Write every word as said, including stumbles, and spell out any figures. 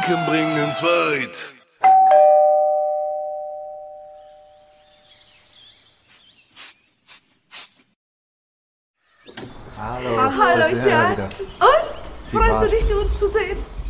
Gedanken bringen's weit. Hallo. Hallo, das ist Hannah Schatz. wieder. Und? Wie Freust war's? du dich, uns zu sehen?